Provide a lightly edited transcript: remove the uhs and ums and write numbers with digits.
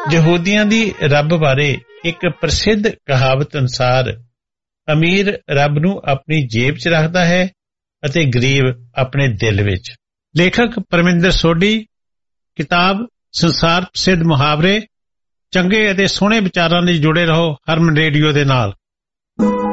ਯਹੂਦੀਆਂ ਦੀ ਰੱਬ ਬਾਰੇ ਇੱਕ ਪ੍ਰਸਿੱਧ ਕਹਾਵਤ ਅਨੁਸਾਰ ਅਮੀਰ ਰੱਬ ਨੂੰ ਆਪਣੀ ਜੇਬ 'ਚ ਰੱਖਦਾ ਹੈ ਅਤੇ ਗਰੀਬ ਆਪਣੇ ਦਿਲ ਵਿੱਚ। ਲੇਖਕ ਪਰਮਿੰਦਰ ਸੋਢੀ, ਕਿਤਾਬ ਸੰਸਾਰ ਪ੍ਰਸਿੱਧ ਮੁਹਾਵਰੇ। ਚੰਗੇ ਅਤੇ ਸੋਹਣੇ ਵਿਚਾਰਾਂ ਲਈ ਜੁੜੇ ਰਹੋ ਹਰਮਨ ਰੇਡੀਓ ਦੇ ਨਾਲ।